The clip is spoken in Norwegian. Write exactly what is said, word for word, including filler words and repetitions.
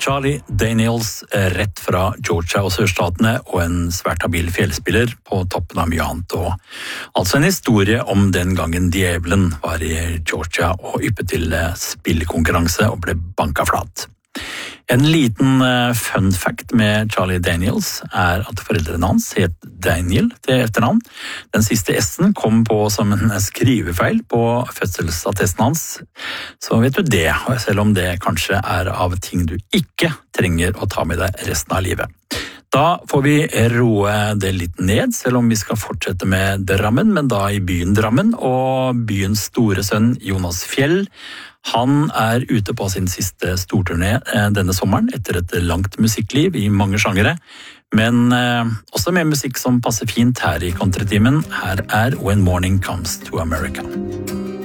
Charlie Daniels rett fra Georgia og sørstatene og en svært habil fjellspiller på toppen av mye annet. Og altså en historie om den gangen djevelen var i Georgia og yppet til spillekonkurranse og ble banka flat. En liten fun fact med Charlie Daniels er at foreldrene hans het Daniel til etternavn. Den siste S-en kom på som en skrivefeil på fødselsattesten hans. Så vet du det, selv om det kanskje er av ting du ikke trenger å ta med deg resten av livet. Da får vi roe det litt ned, selv om vi skal fortsette med Drammen, men da i byen Drammen, og byens store sønn Jonas Fjell. Han er ute på sin siste storturné denne sommeren, etter et langt musikkliv i mange sjangere, men eh, også med musikk som passer fint her i Countrytimen. Her er When Morning Comes to America.